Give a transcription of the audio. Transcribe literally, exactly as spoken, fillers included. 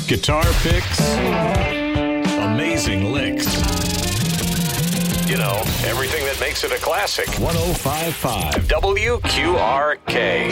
guitar picks, amazing licks. You know, everything that makes it a classic. one oh five point five W Q R K.